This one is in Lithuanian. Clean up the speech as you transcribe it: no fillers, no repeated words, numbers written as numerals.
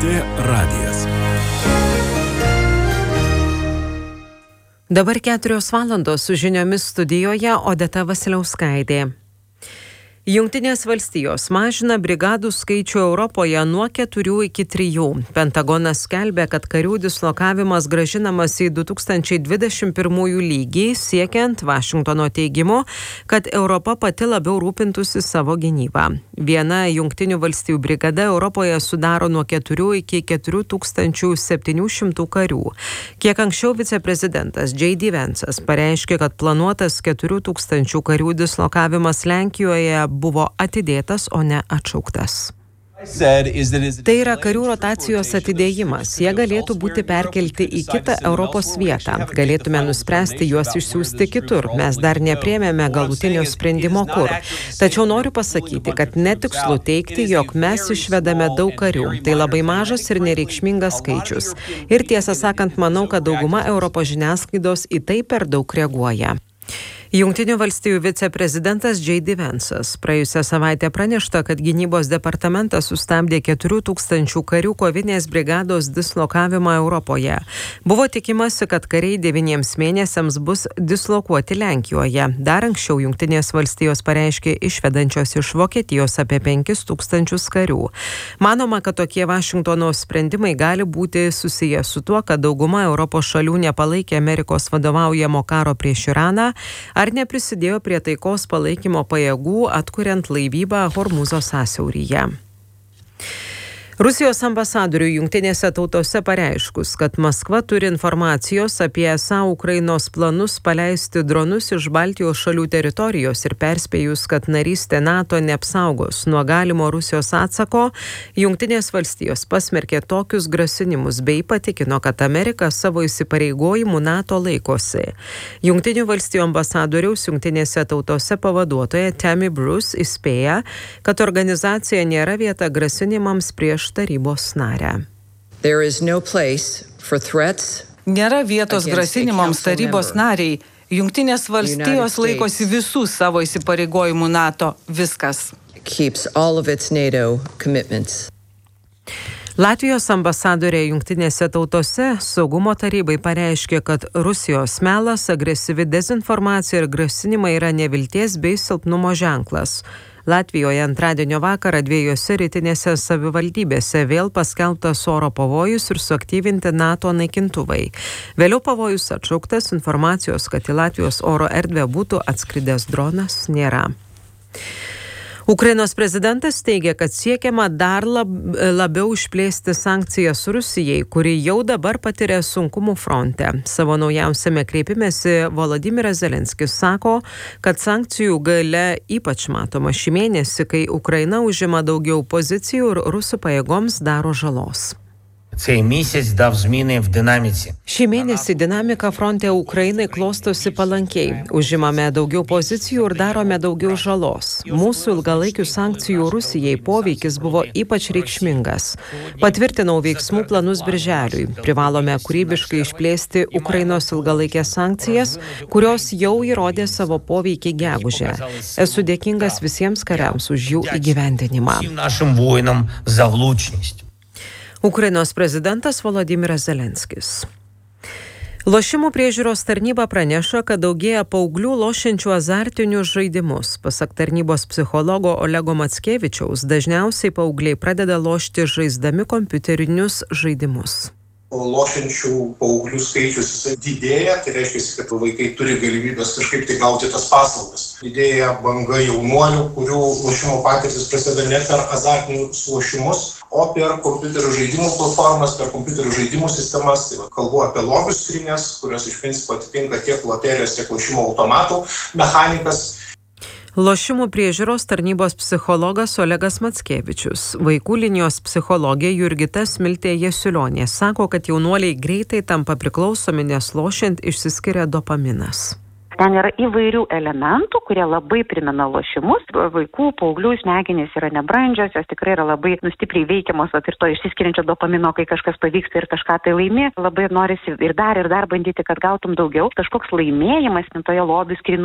LRT radijas. Dabar 4 valandos su žiniomis studijoje Odeta Vasiliauskaitė. Jungtinės valstijos mažina brigadų skaičių Europoje nuo 4 iki 3. Pentagonas skelbia, kad karių dislokavimas grąžinamas į 2021 lygį, siekiant Vašingtono teigimo, kad Europa pati labiau rūpintųsi savo gynybą. Viena Jungtinių valstijų brigada Europoje sudaro nuo 4 iki 4700 karių. Kiek anksčiau viceprezidentas J.D. Vance'as pareiškė, kad planuotas 4000 karių dislokavimas Lenkijoje buvo atidėtas, o ne atšauktas. Tai yra karių rotacijos atidėjimas. Jie galėtų būti perkelti į kitą Europos vietą. Galėtume nuspręsti juos išsiųsti kitur. Mes dar nepriėmėme galutinio sprendimo kur. Tačiau noriu pasakyti, kad netikslu teigti, jog mes išvedame daug karių. Tai labai mažas ir nereikšmingas skaičius. Ir tiesą sakant, manau, kad dauguma Europos žiniasklaidos į tai per daug reaguoja. Jungtinių valstijų viceprezidentas J.D. Vance'as praėjusią savaitę pranešta, kad gynybos departamentas sustabdė 4000 karių kovinės brigados dislokavimą Europoje. Buvo tikimasi, kad kariai 9 mėnesiams bus dislokuoti Lenkijoje. Dar anksčiau Jungtinės valstijos pareiškė išvedančios iš Vokietijos apie 5000 karių. Manoma, kad tokie Vašingtono sprendimai gali būti susiję su tuo, kad dauguma Europos šalių nepalaikė Amerikos vadovaujamo karo prieš Iraną, ar neprisidėjo prie taikos palaikymo pajėgų atkuriant laivybą Hormūzo sąsiauryje. Rusijos ambasadoriui Jungtinėse tautose pareiškus, kad Maskva turi informacijos apie esą Ukrainos planus paleisti dronus iš Baltijos šalių teritorijos ir perspėjus, kad narystė NATO neapsaugos nuo galimo Rusijos atsako, Jungtinės valstijos pasmerkė tokius grasinimus bei patikino, kad Amerika savo įsipareigojimų NATO laikosi. Jungtinių valstijų ambasadoriaus Jungtinėse tautose pavaduotoja Tammy Bruce įspėja, kad organizacija nėra vieta grasinimams prieš tarybos narę. Nėra vietos grasinimams tarybos nariai. Jungtinės valstijos laikosi visų savo įsipareigojimų NATO. Viskas. Latvijos ambasadorė Jungtinėse tautose Saugumo tarybai pareiškė, kad Rusijos melas, agresyvi dezinformacija ir grasinimai yra nevilties bei silpnumo ženklas. Latvijoje antradienio vakarą 2 rytinėse savivaldybėse vėl paskelbtas oro pavojus ir suaktyvinti NATO naikintuvai. Vėliau pavojus atšauktas, informacijos, kad į Latvijos oro erdvę būtų atskridęs dronas, nėra. Ukrainos prezidentas teigia, kad siekiama dar labiau išplėsti sankcijas Rusijai, kuri jau dabar patiria sunkumų fronte. Savo naujausiame kreipimėsi Volodymyras Zelenskis sako, kad sankcijų galia ypač matoma šį mėnesį, kai Ukraina užima daugiau pozicijų ir rusų pajėgoms daro žalos. Šį mėnesį dinamika fronte Ukrainai klostosi palankiai. Užimame daugiau pozicijų ir darome daugiau žalos. Mūsų ilgalaikių sankcijų Rusijai poveikis buvo ypač reikšmingas. Patvirtinau veiksmų planus birželiui. Privalome kūrybiškai išplėsti Ukrainos ilgalaikės sankcijas, kurios jau įrodė savo poveikį gegužę. Esu dėkingas visiems kariams už jų įgyvendinimą. Ukrainos prezidentas Volodymyras Zelenskis. Lošimų priežiūros tarnyba praneša, kad daugėja paauglių lošiančių azartinius žaidimus. Pasak tarnybos psichologo Olego Mackevičiaus, dažniausiai paaugliai pradeda lošti žaisdami kompiuterinius žaidimus. Lošiančių paauglių skaičius didėja, tai reiškia, kad vaikai turi galimybės kažkaip tai gauti tas paslaugas. Didėja banga jaunuolių, kurių lošimo patirtis prasideda ne per azartinius lošimus, o per kompiuterių žaidimų platformas, per kompiuterių žaidimų sistemas. Tai kalbu apie lobių skrynes, kurios iš principo atitinka tiek loterijos, tiek lošimo automatų mechanikas. Lošimų priežiūros tarnybos psichologas Olegas Mackevičius. Vaikų linijos psichologė Jurgita Smiltė Jasiulionė sako, kad jaunuoliai greitai tampa priklausomi, nes lošiant išsiskiria dopaminas. Ten yra įvairių elementų, kurie labai primena lošimus. Vaikų, paauglių smegenys yra nebrandžios, jos tikrai yra labai stipriai veikiamos ir to išsiskiriančio dopamino, kai kažkas pavyksta ir kažką tai laimi. Labai norisi ir dar bandyti, kad gautum daugiau. Kažkoks laimėjimas toje lobių skrynių